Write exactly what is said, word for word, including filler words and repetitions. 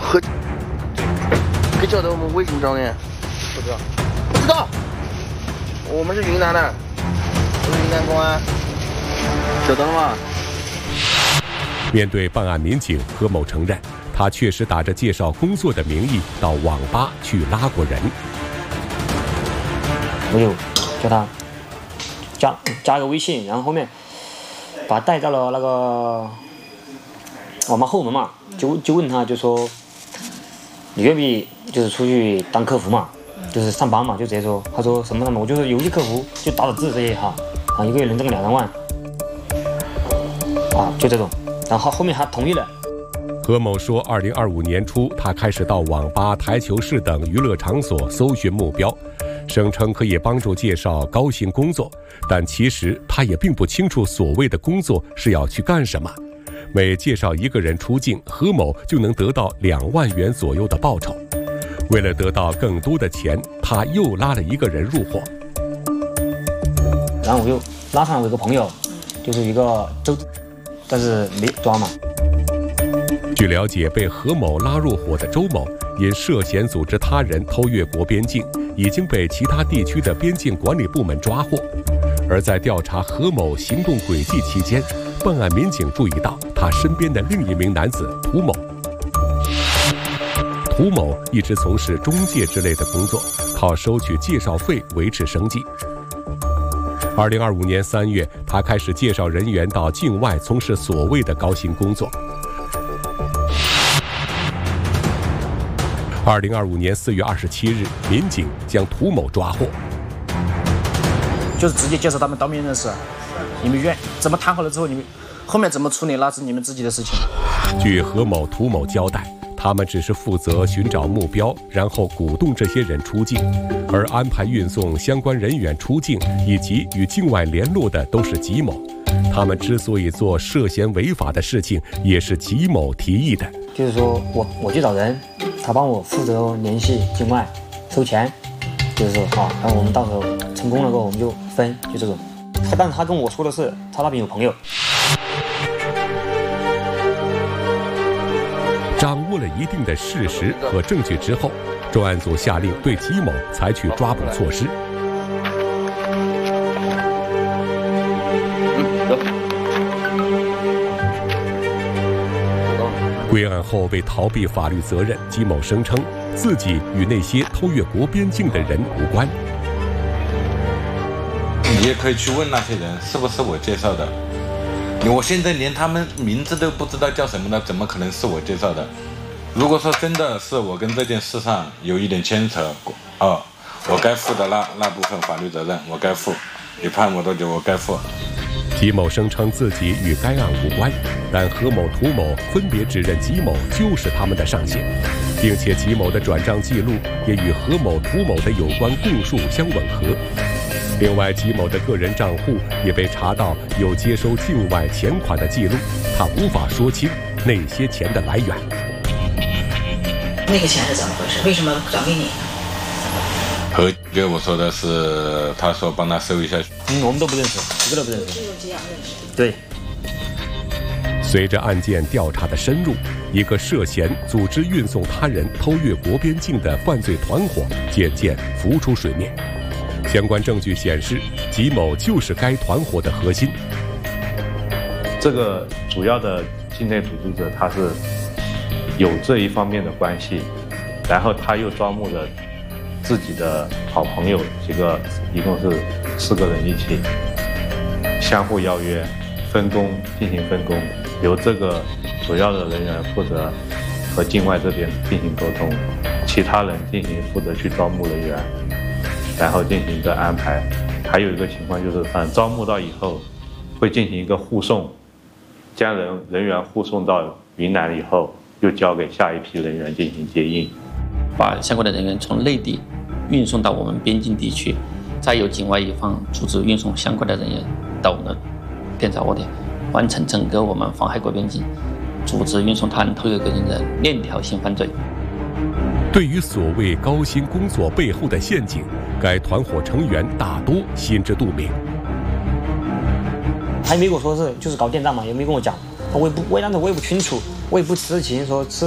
和可晓得我们为什么找你？不知道，不知道。我们是云南的，我是云南公安，晓得了吗？ 面对办案民警，何某承认，他确实打着介绍工作的名义到网吧去拉过人。 我就叫他加加个微信，然后后面把他带到了那个网吧后门嘛，就就问他，就说你愿不愿意就是出去当客服嘛，就是上班嘛，就直接说，他说什么什么，我就是游戏客服，就打打字这些哈，啊一个月能挣个两三万，啊就这种，然后后面他同意了。 何某说，二零二五年初，他开始到网吧、台球室等娱乐场所搜寻目标，声称可以帮助介绍高薪工作，但其实他也并不清楚所谓的工作是要去干什么。每介绍一个人出境，何某就能得到两万元左右的报酬。为了得到更多的钱，他又拉了一个人入伙。 然后我又拉上了我一个朋友，就是一个周，但是没抓嘛。 据了解，被何某拉入伙的周某，因涉嫌组织他人偷越国边境，已经被其他地区的边境管理部门抓获。而在调查何某行动轨迹期间，办案民警注意到他身边的另一名男子涂某。涂某一直从事中介之类的工作，靠收取介绍费维持生计。二零二五年三月，他开始介绍人员到境外从事所谓的高薪工作。二零二五年四月二十七日，民警将涂某抓获。 就是直接介绍他们当面认识，你们愿怎么谈好了之后，你们后面怎么处理那是你们自己的事情。 据何某、涂某交代，他们只是负责寻找目标，然后鼓动这些人出境，而安排运送相关人员出境以及与境外联络的都是吉某。他们之所以做涉嫌违法的事情，也是吉某提议的。 就是说我我去找人，他帮我负责联系境外收钱，就是说啊，然后我们到时候成功了过后我们就分，就这种。但是他跟我说的是他那边有朋友。 掌握了一定的事实和证据之后，专案组下令对吉某采取抓捕措施。归案后，为逃避法律责任，吉某声称自己与那些偷越国边境的人无关。 你也可以去问那些人是不是我介绍的，我现在连他们名字都不知道叫什么呢，怎么可能是我介绍的？如果说真的是我跟这件事上有一点牵扯，哦，我该负的那那部分法律责任我该负，你判我多久我该负。 吉某声称自己与该案无关，但何某、涂某分别指认吉某就是他们的上线，并且吉某的转账记录也与何某、涂某的有关供述相吻合。另外，吉某的个人账户也被查到有接收境外钱款的记录，他无法说清那些钱的来源。 那个钱是怎么回事？为什么转给你？ 何给我说的是，他说帮他收一下。 嗯，我们都不认识，一个都不认识。 只有这样认识。 对。 随着案件调查的深入，一个涉嫌组织运送他人偷越国边境的犯罪团伙渐渐浮出水面。相关证据显示，吉某就是该团伙的核心。 这个主要的境内组织者，他是有这一方面的关系，然后他又招募了自己的好朋友几个，一共是四个人一起，相互邀约，分工进行分工，由这个主要的人员负责和境外这边进行沟通，其他人进行负责去招募人员。然后进行一个安排，还有一个情况就是，嗯，招募到以后，会进行一个护送，将人人员护送到云南以后，又交给下一批人员进行接应， 把相关的人员从内地运送到我们边境地区，再由境外一方组织运送相关的人员到我们编造窝点，完成整个我们妨害国边境、组织运送他人偷越国边境的链条性犯罪。 对于所谓高薪工作背后的陷阱，该团伙成员大多心知肚明。 他也没跟我说是就是搞电诈嘛，也没跟我讲，我也不，我当时我也不清楚，我也不知情说是